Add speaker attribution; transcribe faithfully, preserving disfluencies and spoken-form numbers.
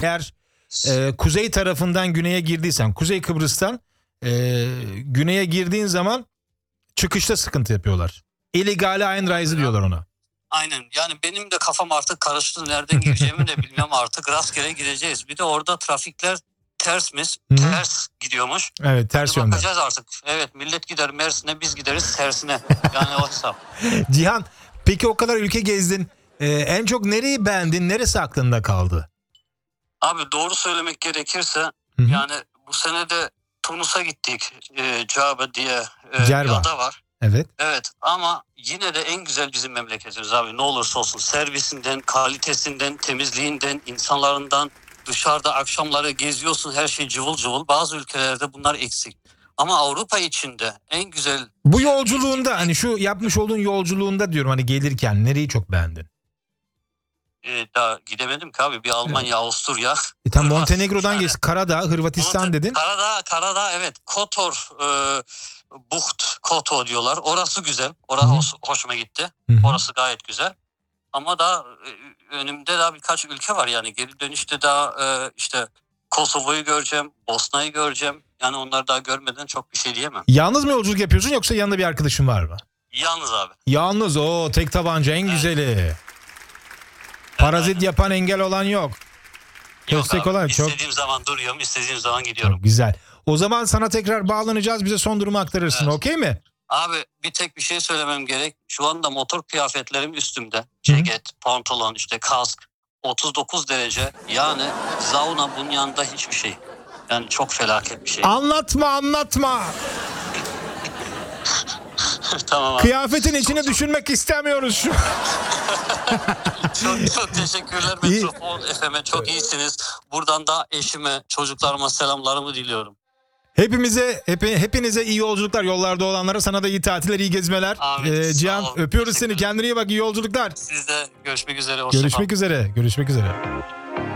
Speaker 1: Eğer e, kuzey tarafından güneye girdiysen, Kuzey Kıbrıs'tan e, güneye girdiğin zaman çıkışta sıkıntı yapıyorlar. Illegale Einreise diyorlar ona.
Speaker 2: Aynen, yani benim de kafam artık karıştı, nereden gireceğimi de bilmiyorum, artık rastgele gireceğiz. Bir de orada trafikler tersmiş,
Speaker 1: Hı-hı.
Speaker 2: ters gidiyormuş.
Speaker 1: Evet, ters yönde.
Speaker 2: Bakacağız artık. Evet, millet gider Mersin'e, biz gideriz tersine. Yani o hesap.
Speaker 1: Cihan, peki o kadar ülke gezdin. Ee, en çok nereyi beğendin? Neresi aklında kaldı?
Speaker 2: Abi doğru söylemek gerekirse
Speaker 1: Hı-hı.
Speaker 2: yani bu sene de Tunus'a gittik. E, Cabe diye e,
Speaker 1: Cerba.
Speaker 2: bir ada var.
Speaker 1: Evet.
Speaker 2: Evet, ama yine de en güzel bizim memleketimiz abi, ne olursa olsun. Servisinden, kalitesinden, temizliğinden, insanlarından, dışarıda akşamları geziyorsun, her şey cıvıl cıvıl. Bazı ülkelerde bunlar eksik. Ama Avrupa içinde en güzel...
Speaker 1: Bu yolculuğunda, hani şu yapmış olduğun yolculuğunda diyorum, hani gelirken nereyi çok beğendin?
Speaker 2: Ee, daha gidemedim ki abi, bir Almanya, evet. Avusturya.
Speaker 1: E tam Montenegro'dan geç, Karadağ, Hırvatistan
Speaker 2: Monte-
Speaker 1: dedin.
Speaker 2: Karadağ, Karadağ evet. Kotor, e, Bucht, Koto diyorlar. Orası güzel. Orası hoş, hoşuma gitti.
Speaker 1: Hı-hı.
Speaker 2: Orası gayet güzel. Ama daha e, önümde daha birkaç ülke var yani. Geri dönüşte daha e, işte Kosova'yı göreceğim, Bosna'yı göreceğim. Yani onları daha görmeden çok bir şey diyemem.
Speaker 1: Yalnız mı yolculuk yapıyorsun yoksa yanında bir arkadaşın var mı?
Speaker 2: Yalnız abi.
Speaker 1: Yalnız, o tek tabanca en evet. güzeli. Parazit evet, yapan, engel olan yok.
Speaker 2: Yok abi, olan istediğim çok... zaman duruyorum, istediğim zaman gidiyorum.
Speaker 1: Çok güzel. O zaman sana tekrar bağlanacağız, bize son durumu aktarırsın, evet. Okey mi?
Speaker 2: Abi bir tek bir şey söylemem gerek. Şu anda motor kıyafetlerim üstümde. Ceket, pantolon, işte kask. otuz dokuz derece. Yani sauna bunun yanında hiçbir şey. Yani çok felaket bir şey.
Speaker 1: Anlatma anlatma.
Speaker 2: Tamam abi.
Speaker 1: Kıyafetin içine çok, düşünmek çok... istemiyoruz şu.
Speaker 2: çok çok teşekkürler Metropol F M'e, çok iyisiniz. Buradan da eşime, çocuklarıma selamlarımı diliyorum.
Speaker 1: Hepimize, hep, hepinize iyi yolculuklar, yollarda olanlara. Sana da iyi tatiller, iyi gezmeler.
Speaker 2: Amin,
Speaker 1: ee, Cihan, öpüyoruz seni. Kendine iyi bak, iyi yolculuklar.
Speaker 2: Siz de görüşmek üzere.
Speaker 1: Görüşmek üzere. Görüşmek üzere.